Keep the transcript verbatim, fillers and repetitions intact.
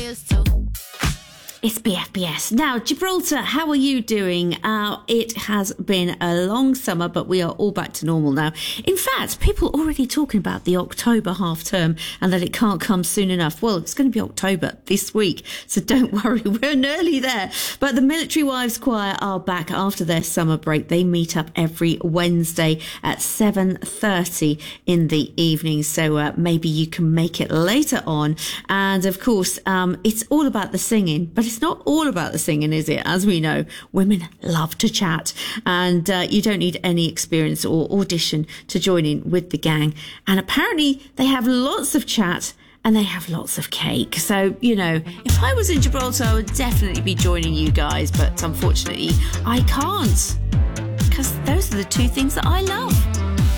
used to. It's B F B S. Now, Gibraltar, how are you doing? Uh, it has been a long summer, but we are all back to normal now. In fact, people are already talking about the October half term and that it can't come soon enough. Well, it's going to be October this week, so don't worry, we're nearly there. But the Military Wives Choir are back after their summer break. They meet up every Wednesday at seven thirty in the evening, so uh, maybe you can make it later on. And of course, um, it's all about the singing, but it's It's not all about the singing, is it? As we know, women love to chat, and uh, you don't need any experience or audition to join in with the gang. And apparently they have lots of chat and they have lots of cake. So, you know, if I was in Gibraltar, I would definitely be joining you guys. But unfortunately, I can't, because those are the two things that I love.